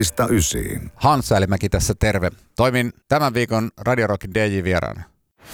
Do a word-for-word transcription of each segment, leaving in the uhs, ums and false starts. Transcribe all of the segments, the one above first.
Ysiin. Hans Säilimäki tässä, terve. Toimin tämän viikon Radio Rockin D J-vieraana.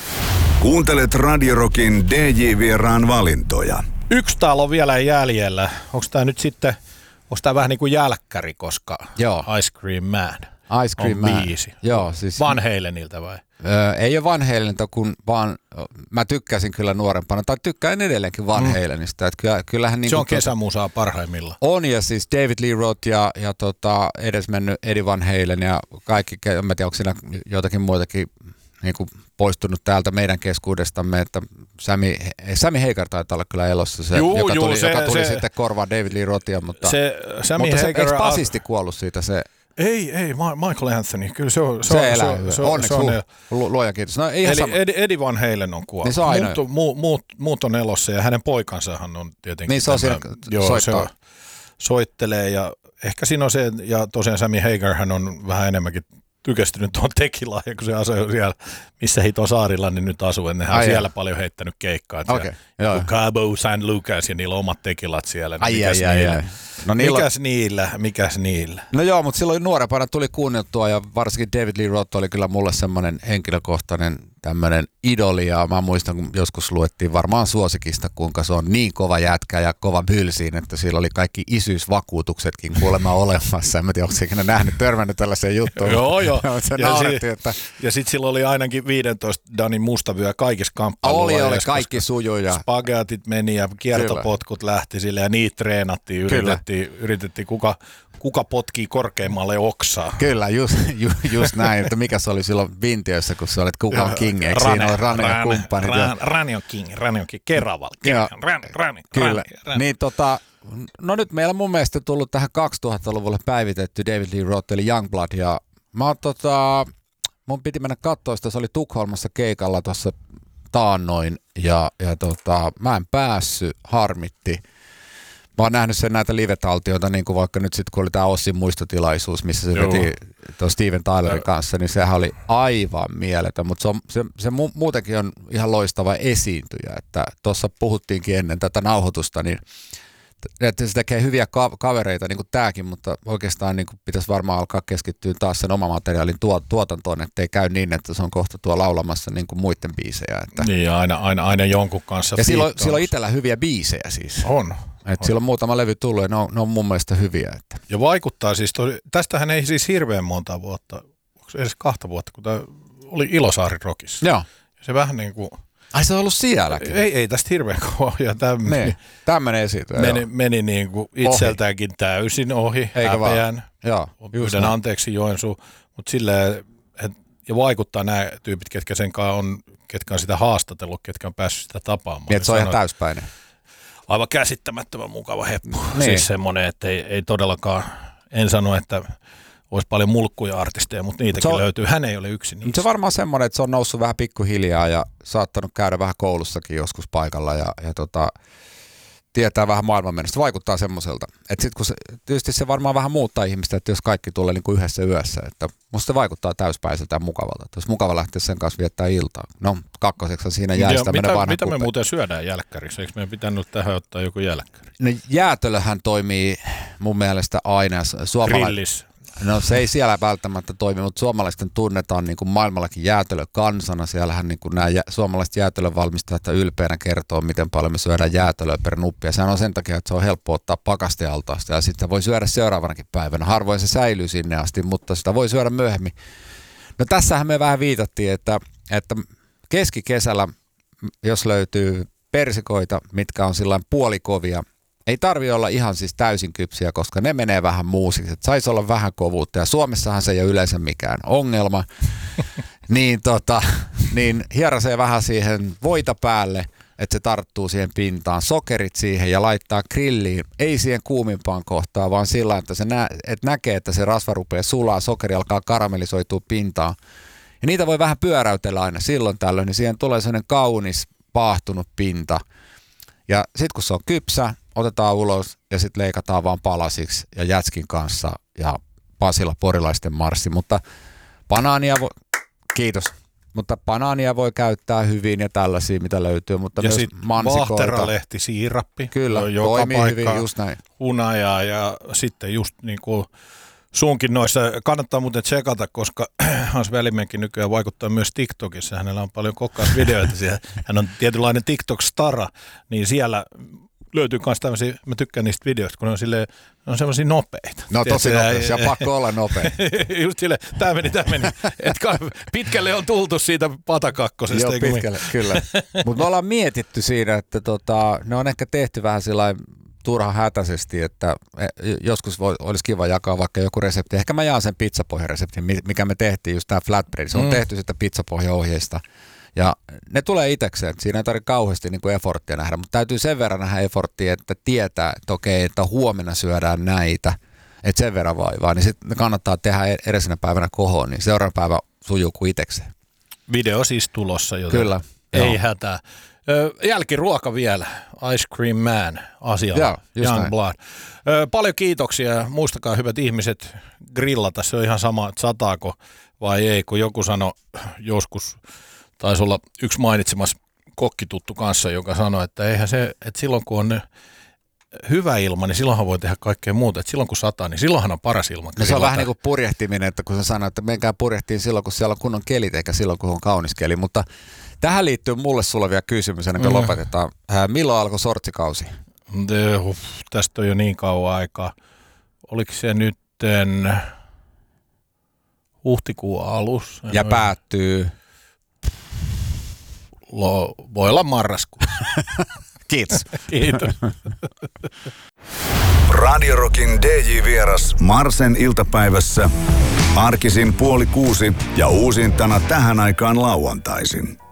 Kuuntelet Radio Rockin D J-vieraan valintoja. Yksi täällä on vielä jäljellä. Onko tämä nyt sitten, onko tämä vähän niin kuin jälkkäri, koska Joo. Ice Cream Man Ice Cream on Man. biisi. Joo, siis Van Halenilta vai? Öö, ei ole Van Halenilta, kun vaan mä tykkäsin kyllä nuorempana, tai tykkään edelleenkin Van Halenista. Että kyllä, kyllähän niin se on tuota, kesämusaa parhaimmillaan. On, ja siis David Lee Roth ja, ja tota, edesmennyt Eddie Van Halen ja kaikki, en mä tiedä, onko siinä jotakin muitakin niin kuin poistunut täältä meidän keskuudestamme, että Sammy, Sammy Hagar taitaa olla kyllä elossa, se, juu, joka, juu, tuli, se, joka tuli se, sitten korvaan David Lee Rothia, mutta se, Sammy mutta se, Hagar, eikö basisti kuollut siitä se? Ei, ei, Michael Anthony, kyllä se on. Se, se on, elää se, hyvä. se, Onneksi, se on, lu, luojan kiitos. No, ihan eli sama. Eddie, Eddie Van Halen on kuollut. Niin se on ainoa. Muut, muut, muut, muut on elossa ja hänen poikansahan on tietenkin. Niin se on tämä, siinä joo, se on, soittaa. soittelee ja ehkä siinä on se, ja tosiaan Sammy Hagar hän on vähän enemmänkin tykästynyt tuon Tekilaan, ja kun se asuu siellä, missä hiton saarilla, niin nyt asuu, että nehän on siellä paljon heittänyt keikkaa. Okay, Cabo San Lucas ja niillä on omat tekilat siellä. Niin ai, mikäs, ai, niillä? Ai, ai. No, niillä... mikäs niillä? Mikäs niillä? No joo, mutta silloin nuorempana tuli kuunneltua, ja varsinkin David Lee Roth oli kyllä mulle semmoinen henkilökohtainen tämmöinen idoli, ja mä muistan, kun joskus luettiin varmaan suosikista, kuinka se on niin kova jätkä ja kova bylsiin, että sillä oli kaikki isyysvakuutuksetkin kuulemma olemassa. En mä tiedä, onko se ikinä nähnyt, törmännyt tällaiseen juttuun. Joo, joo. Se ja naurettiin, si- että... ja sitten sillä oli ainakin viisitoista Danin mustavyö kaikissa kamppailuissa. Oli, oli, kaikki sujui. Ja... Spageatit meni ja kiertopotkut kyllä. lähti sille ja niitä treenattiin, yritettiin, yritettiin kuka, kuka potkii korkeimmalle oksaa. Kyllä, just, ju, just näin, että mikä se oli silloin Vintiössä, kun sä olet kuka on king, eikö Rane, siinä ole Rane ja Rane, kumppanit? Rane, Rane on king, Rane on king, Keraval, Rane, Rane, Kyllä, Rane, Rane. niin tota, no nyt meillä on mun mielestä tullut tähän kaksituhattaluvulle päivitetty David Lee Roth, eli Youngblood, ja mä oon tota, mun piti mennä katsoa sitä, se oli Tukholmassa keikalla tuossa taannoin, ja, ja tota, mä en päässyt, harmitti. Mä oon nähnyt sen näitä live-taltioita, niin kuin vaikka nyt sitten kun oli tää Ossin muistotilaisuus, missä se Joo. veti tuon Steven Tylerin kanssa, niin sehän oli aivan mieletön, mutta se, on, se, se mu- muutenkin on ihan loistava esiintyjä, että tuossa puhuttiinkin ennen tätä nauhoitusta, niin että se tekee hyviä ka- kavereita, niin kuin tääkin, mutta oikeastaan niin kuin pitäisi varmaan alkaa keskittyä taas sen oman materiaalin tuo- tuotantoon, ettei käy niin, että se on kohta tuo laulamassa niin kuin muiden biisejä. Että. Niin, aina, aina, aina jonkun kanssa. Ja silloin, silloin itsellä hyviä biisejä siis. On. Että silloin muutama levy tullut ja ne on, ne on mun mielestä hyviä. Että. Ja vaikuttaa siis, toi, tästähän ei siis hirveän monta vuotta, onko se edes kahta vuotta, kun tämä oli Ilosaari Rockissa. Joo. Se vähän niin kuin... Ai se on ollut sielläkin? Ei, ei tästä hirveän kauan. Ja tämmöinen tämmöinen esiintyjä. Meni, meni niin kuin itseltäänkin ohi. täysin ohi, Eikö häpeän. Joo, Pyydän anteeksi Joensuu, mutta silleen, et, ja vaikuttaa nämä tyypit, ketkä sen kanssa on, ketkä on sitä haastatellut, ketkä on päässyt sitä tapaamaan. Niin, että se on ihan täyspäinen. Aivan käsittämättömän mukava heppu. Niin. Siis semmoinen, että ei, ei todellakaan, en sano, että olisi paljon mulkkuja artisteja, mutta niitäkin on, löytyy. Hän ei ole yksin niistä. Se on varmaan semmoinen, että se on noussut vähän pikkuhiljaa ja saattanut käydä vähän koulussakin joskus paikalla ja, ja tota, tietää vähän maailmanmenosta. Vaikuttaa semmoiselta. Että sit kun se, tietysti se varmaan vähän muuttaa ihmistä, että jos kaikki tulee niin kuin yhdessä yössä. Että musta se vaikuttaa täyspäiseltä ja mukavalta. Että jos mukava lähteä sen kanssa viettää iltaa. No kakkoseksi siinä jäisi tämmöinen vanha Mitä kupe. me muuten syödään jälkkärissä? Eikö meidän pitänyt tähän ottaa joku jälkkäri? No jäätölöhän toimii mun mielestä aina. Suomala- Grillis. No se ei siellä välttämättä toimi, mutta suomalaisten tunnetaan niin kuin maailmallakin jäätölökansana. Siellähän niin kuin nämä jä, suomalaiset jäätölövalmistajat ylpeänä kertoo, miten paljon me syödään jäätölöä per nuppi. Ja sehän on sen takia, että se on helppo ottaa pakastealtaasta ja sitten voi syödä seuraavanakin päivänä. Harvoin se säilyy sinne asti, mutta sitä voi syödä myöhemmin. No tässähän me vähän viitattiin, että, että keskikesällä, jos löytyy persikoita, mitkä on sillain puolikovia, ei tarvitse olla ihan siis täysin kypsiä, koska ne menee vähän muusiksi. Saisi olla vähän kovuutta ja Suomessahan se ei ole yleensä mikään ongelma. niin, tota, niin hierasee vähän siihen voita päälle, että se tarttuu siihen pintaan, sokerit siihen ja laittaa grilliin. Ei siihen kuumimpaan kohtaan, vaan sillä että se nä- et näkee, että se rasva rupeaa sulaa, sokeri alkaa karamellisoitua pintaan. Ja niitä voi vähän pyöräytellä aina silloin tällöin, niin siihen tulee sellainen kaunis paahtunut pinta. Ja sitten kun se on kypsä, otetaan ulos ja sitten leikataan vaan palasiksi ja jätskin kanssa ja Pasila porilaisten marssi, mutta banaania voi, kiitos, mutta banaania voi käyttää hyvin ja tällaisia, mitä löytyy, mutta ja myös mansikoita. Vaahteralehti, siirappi. Kyllä, joka toimii paikka, hyvin, just näin. Hunajaa ja sitten just niin kuin Suunkin noissa. Kannattaa muuten tsekata, koska Hans Välimäki nykyään vaikuttaa myös TikTokissa. Hänellä on paljon kokkausvideoita siellä. Hän on tietynlainen TikTok-stara, niin siellä löytyy myös tämmöisiä, mä tykkään niistä videoista, kun ne on, silleen, ne on semmoisia nopeita. No tosi nopeita, ja pakko olla nopea. Just silleen, tää meni, tää meni. Et pitkälle on tultu siitä patakakkosesta. Joo, pitkälle, kyllä. Mutta me ollaan mietitty siinä, että tota, ne on ehkä tehty vähän sillain turha hätäisesti, että joskus voi, olisi kiva jakaa vaikka joku resepti. Ehkä mä jaan sen pizzapohjareseptin, mikä me tehtiin, just tää flatbread. Se on mm. tehty sitä pizzapohjaohjeista. Ja ne tulee itsekseen, siinä ei tarvitse kauheasti niin kuin efforttia nähdä, mutta täytyy sen verran nähdä efforttia, että tietää, että okei, että huomenna syödään näitä, että sen verran vaivaa, niin sitten kannattaa tehdä edellisenä päivänä kohoon, niin seuraava päivä sujuu kuin itsekseen. Video siis tulossa, joten Kyllä, ei joo. hätää. Jälkiruoka vielä, Ice Cream Man asialla, Young näin. Blood. Paljon kiitoksia, muistakaa hyvät ihmiset grillata, se on ihan sama, että sataako vai ei, kun joku sanoi joskus, taisi olla yksi mainitsemassa kokkituttu kanssa, joka sanoi, että eihän se, että silloin kun on hyvä ilma, niin silloinhan voi tehdä kaikkea muuta. Että silloin kun sataa, niin silloinhan on paras ilma. No se on vähän niin kuin purjehtiminen, että kun sä sanoit, että menkää purjehtiin silloin, kun siellä on kunnon kelit, eikä silloin, kun on kaunis keli. Mutta tähän liittyy mulle sulle vielä kysymys, ennen kuin mm. lopetetaan. Milloin alkoi sortsikausi? Uff, tästä on jo niin kauan aikaa. Oliko se nytten huhtikuun alussa? Ja päättyy? Lo, voi olla marraskuu. Kiitos. Kiitos. Radio Rockin D J-vieras Marsen iltapäivässä. Arkisin puoli kuusi ja uusintana tähän aikaan lauantaisin.